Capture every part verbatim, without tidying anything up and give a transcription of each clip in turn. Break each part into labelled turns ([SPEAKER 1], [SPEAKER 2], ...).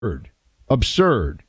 [SPEAKER 1] Absurd.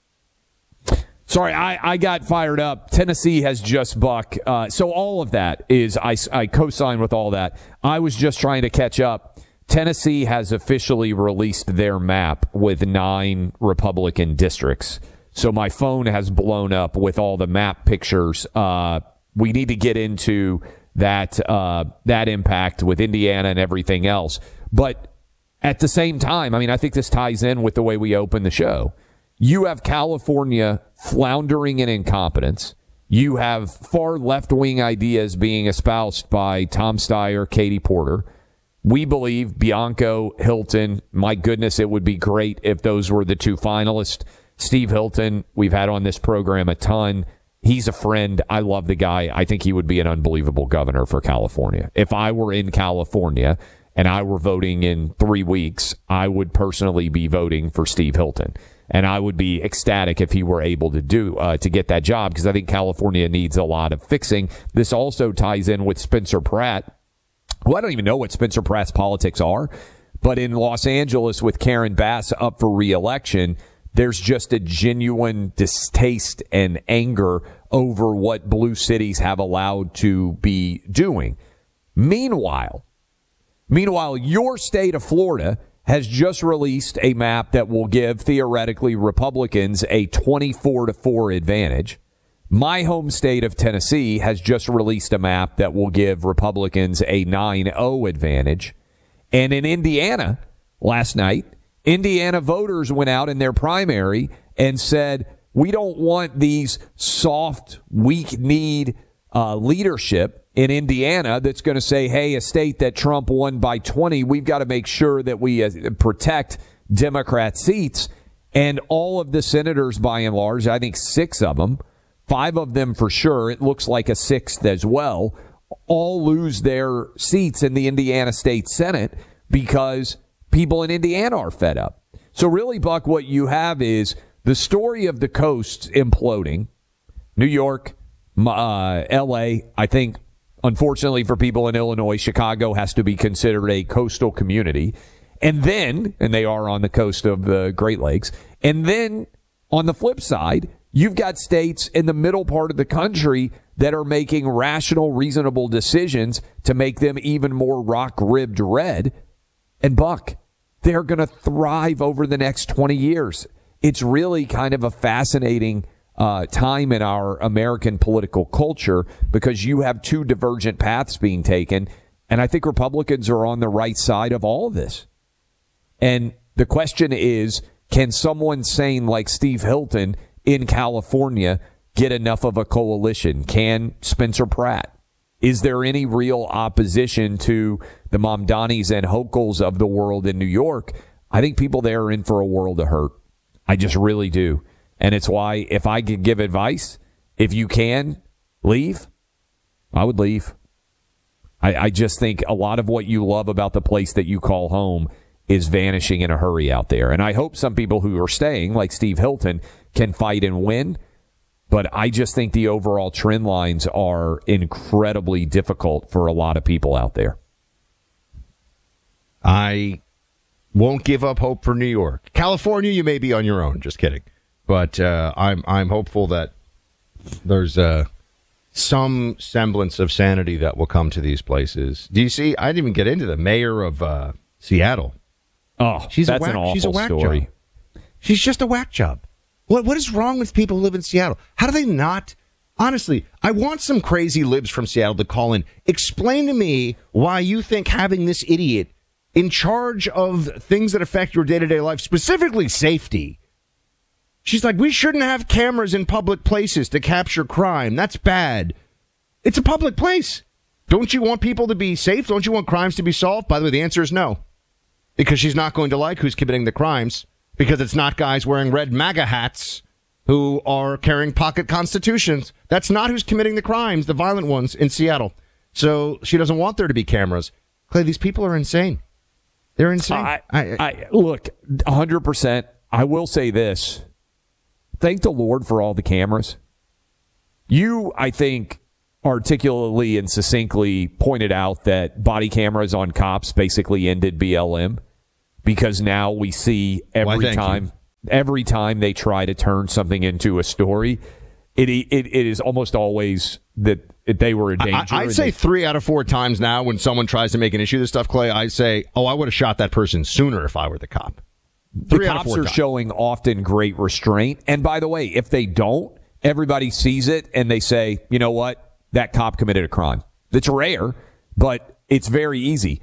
[SPEAKER 2] Sorry, I, I got fired up. Tennessee has just Buck. Uh, so all of that is, I, I co-sign with all that. I was just trying to catch up. Tennessee has officially released their map with nine Republican districts. So my phone has blown up with all the map pictures. Uh, we need to get into that uh, that impact with Indiana and everything else. But at the same time, I mean, I think this ties in with the way we open the show. You have California floundering in incompetence. You have far left-wing ideas being espoused by Tom Steyer, Katie Porter. We believe Bianco, Hilton, my goodness, it would be great if those were the two finalists. Steve Hilton, we've had on this program a ton. He's a friend. I love the guy. I think he would be an unbelievable governor for California. If I were in California and I were voting in three weeks, I would personally be voting for Steve Hilton. And I would be ecstatic if he were able to do uh, to get that job, because I think California needs a lot of fixing. This also ties in with Spencer Pratt, who I don't even know what Spencer Pratt's politics are, but in Los Angeles with Karen Bass up for re-election, there's just a genuine distaste and anger over what blue cities have allowed to be doing. Meanwhile, meanwhile, your state of Florida has just released a map that will give, theoretically, Republicans a twenty-four to four advantage. My home state of Tennessee has just released a map that will give Republicans a nine oh advantage. And in Indiana, last night, Indiana voters went out in their primary and said, we don't want these soft, weak-kneed uh, leadership in Indiana that's going to say, hey, a state that Trump won by twenty, we've got to make sure that we uh, protect Democrat seats. And all of the senators, by and large, I think six of them, five of them for sure, it looks like a sixth as well, all lose their seats in the Indiana State Senate because people in Indiana are fed up. So really, Buck, what you have is the story of the coasts imploding. New York, uh, L A, I think, unfortunately for people in Illinois, Chicago has to be considered a coastal community. And then, and they are on the coast of the Great Lakes, and then on the flip side, you've got states in the middle part of the country that are making rational, reasonable decisions to make them even more rock-ribbed red. And Buck, they're going to thrive over the next twenty years. It's really kind of a fascinating Uh, time in our American political culture because you have two divergent paths being taken, and I think Republicans are on the right side of all of this. And the question is, can someone sane like Steve Hilton in California get enough of a coalition? Can Spencer Pratt? Is there any real opposition to the Mamdanis and Hokels of the world in New York? I think people there are in for a world of hurt. I just really do. And it's why, if I could give advice, if you can leave, I would leave. I, I just think a lot of what you love about the place that you call home is vanishing in a hurry out there. And I hope some people who are staying, like Steve Hilton, can fight and win. But I just think the overall trend lines are incredibly difficult for a lot of people out there.
[SPEAKER 1] I won't give up hope for New York. California, you may be on your own. Just kidding. But uh, I'm I'm hopeful that there's uh, some semblance of sanity that will come to these places. Do you see? I didn't even get into the mayor of uh, Seattle.
[SPEAKER 2] Oh,
[SPEAKER 1] she's
[SPEAKER 2] that's
[SPEAKER 1] a whack,
[SPEAKER 2] an awful
[SPEAKER 1] she's a whack
[SPEAKER 2] story.
[SPEAKER 1] Job. She's just a whack job. What What is wrong with people who live in Seattle? How do they not? Honestly, I want some crazy libs from Seattle to call in. Explain to me why you think having this idiot in charge of things that affect your day-to-day life, specifically safety. She's like, we shouldn't have cameras in public places to capture crime. That's bad. It's a public place. Don't you want people to be safe? Don't you want crimes to be solved? By the way, the answer is no. Because she's not going to like who's committing the crimes. Because it's not guys wearing red MAGA hats who are carrying pocket constitutions. That's not who's committing the crimes, the violent ones in Seattle. So she doesn't want there to be cameras. Clay, these people are insane. They're insane.
[SPEAKER 2] I, I, I, look, one hundred percent. I will say this. Thank the Lord for all the cameras. You, I think, articulately and succinctly pointed out that body cameras on cops basically ended B L M because now we see every
[SPEAKER 1] Why,
[SPEAKER 2] time. every time they try to turn something into a story, it it, it is almost always that they were a danger.
[SPEAKER 1] I, I'd say
[SPEAKER 2] they,
[SPEAKER 1] three out of four times now when someone tries to make an issue of this stuff, Clay, I say, oh, I would have shot that person sooner if I were the cop. Three
[SPEAKER 2] the
[SPEAKER 1] out of
[SPEAKER 2] cops
[SPEAKER 1] four
[SPEAKER 2] are
[SPEAKER 1] times.
[SPEAKER 2] showing often great restraint. And by the way, if they don't, everybody sees it and they say, you know what, that cop committed a crime. It's rare, but it's very easy.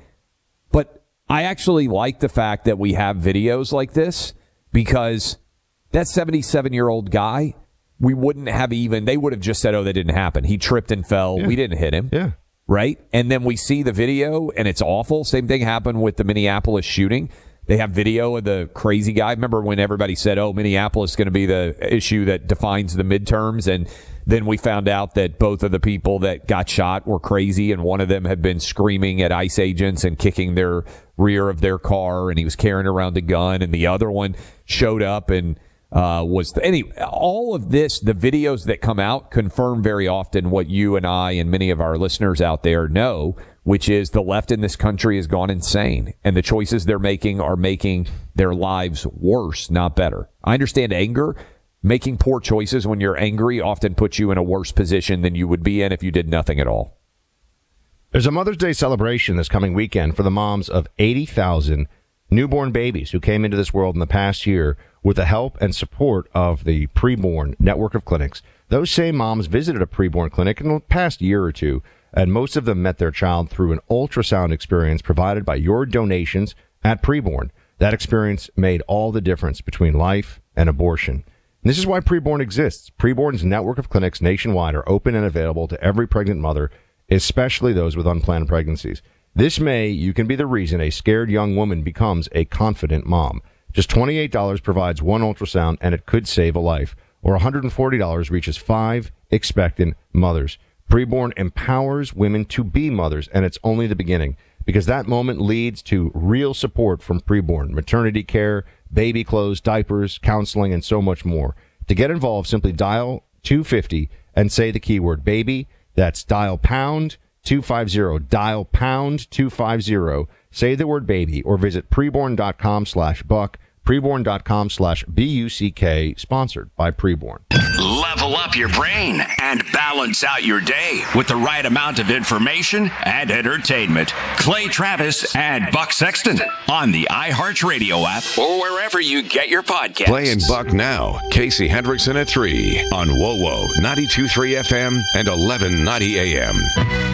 [SPEAKER 2] But I actually like the fact that we have videos like this, because that seventy-seven-year-old guy, we wouldn't have even, they would have just said, oh, that didn't happen. He tripped and fell.
[SPEAKER 1] Yeah.
[SPEAKER 2] We didn't hit him.
[SPEAKER 1] Yeah.
[SPEAKER 2] Right? And then we see the video, and it's awful. Same thing happened with the Minneapolis shooting. They have video of the crazy guy. Remember when everybody said, oh, Minneapolis is going to be the issue that defines the midterms? And then we found out that both of the people that got shot were crazy, and one of them had been screaming at ICE agents and kicking their rear of their car, and he was carrying around a gun, and the other one showed up and uh, was... The, anyway, all of this, the videos that come out confirm very often what you and I and many of our listeners out there know, which is the left in this country has gone insane, and the choices they're making are making their lives worse, not better. I understand anger. Making poor choices when you're angry often puts you in a worse position than you would be in if you did nothing at all.
[SPEAKER 1] There's a Mother's Day celebration this coming weekend for the moms of eighty thousand newborn babies who came into this world in the past year with the help and support of the Preborn network of clinics. Those same moms visited a Preborn clinic in the past year or two, and most of them met their child through an ultrasound experience provided by your donations at Preborn. That experience made all the difference between life and abortion. And this is why Preborn exists. Preborn's network of clinics nationwide are open and available to every pregnant mother, especially those with unplanned pregnancies. This May, you can be the reason a scared young woman becomes a confident mom. Just twenty-eight dollars provides one ultrasound, and it could save a life. Or one hundred forty dollars reaches five expectant mothers. Preborn empowers women to be mothers, and it's only the beginning, because that moment leads to real support from Preborn, maternity care, baby clothes, diapers, counseling, and so much more. To get involved, simply dial two fifty and say the keyword baby. That's dial pound two fifty, dial pound two fifty, say the word baby, or visit preborn.com slash buck, preborn.com slash B-U-C-K, sponsored by Preborn.
[SPEAKER 3] Level up your brain and balance out your day with the right amount of information and entertainment. Clay Travis and Buck Sexton on the iHeartRadio app or wherever you get your podcasts.
[SPEAKER 4] Clay and Buck now. Casey Hendrickson at three on W O W O ninety-two point three F M and eleven ninety A M.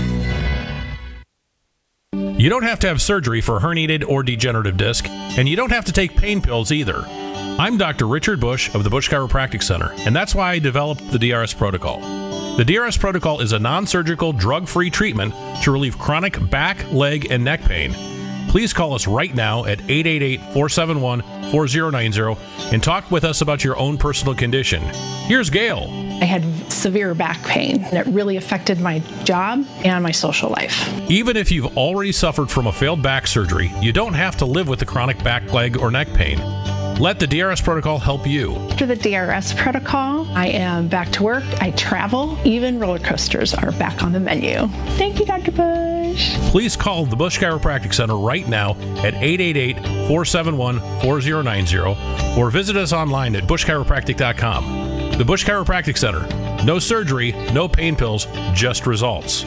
[SPEAKER 5] You don't have to have surgery for herniated or degenerative disc, and you don't have to take pain pills either. I'm Doctor Richard Bush of the Bush Chiropractic Center, and that's why I developed the D R S Protocol. The D R S Protocol is a non-surgical, drug-free treatment to relieve chronic back, leg, and neck pain. Please call us right now at eight eight eight, four seven one, four zero nine zero and talk with us about your own personal condition. Here's Gail.
[SPEAKER 6] I had severe back pain, and it really affected my job and my social life.
[SPEAKER 5] Even if you've already suffered from a failed back surgery, you don't have to live with the chronic back, leg, or neck pain. Let the D R S Protocol help you.
[SPEAKER 6] After the D R S Protocol, I am back to work. I travel. Even roller coasters are back on the menu. Thank you, Doctor Bush.
[SPEAKER 5] Please call the Bush Chiropractic Center right now at eight eight eight, four seven one, four zero nine zero or visit us online at bush chiropractic dot com. The Bush Chiropractic Center. No surgery, no pain pills, just results.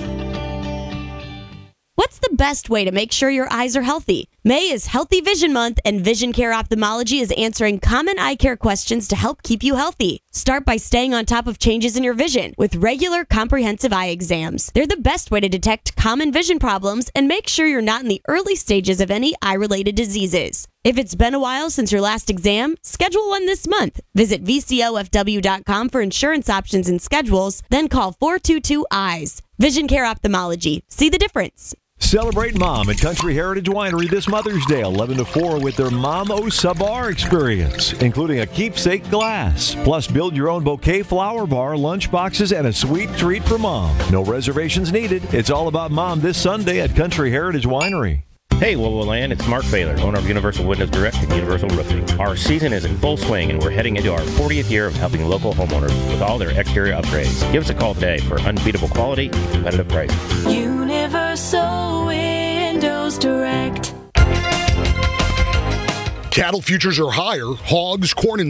[SPEAKER 7] What's the best way to make sure your eyes are healthy? May is Healthy Vision Month, and Vision Care Ophthalmology is answering common eye care questions to help keep you healthy. Start by staying on top of changes in your vision with regular comprehensive eye exams. They're the best way to detect common vision problems and make sure you're not in the early stages of any eye-related diseases. If it's been a while since your last exam, schedule one this month. Visit V C O F W dot com for insurance options and schedules, then call four two two eyes. Vision Care Ophthalmology. See the difference.
[SPEAKER 8] Celebrate Mom at Country Heritage Winery this Mother's Day, eleven to four, with their Mom O Sabar experience, including a keepsake glass. Plus, build your own bouquet flower bar, lunch boxes, and a sweet treat for Mom. No reservations needed. It's all about Mom this Sunday at Country Heritage Winery.
[SPEAKER 9] Hey, Wowo Land, it's Mark Baylor, owner of Universal Windows Direct and Universal Roofing. Our season is in full swing, and we're heading into our fortieth year of helping local homeowners with all their exterior upgrades. Give us a call today for unbeatable quality and competitive prices.
[SPEAKER 10] Universal Windows Direct.
[SPEAKER 11] Cattle futures are higher. Hogs, corn, and